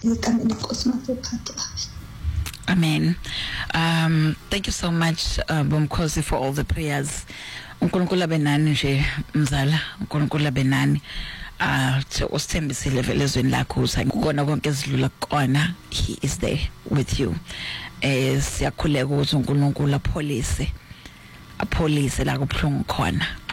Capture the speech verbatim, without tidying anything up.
egameni lenkosi masephathe. Amen. Um, thank you so much, uh, Bomkhosi, for all the prayers. uNkulunkulu abenani nje mzala, uNkulunkulu abenani. Ah, to usithembisile vele ezweni lakho usa kukona konke ezidlula kona, he is there with you. Eh siyakhuleka ukuthi uNkulunkulu apholise apholise la kubuhlungu khona.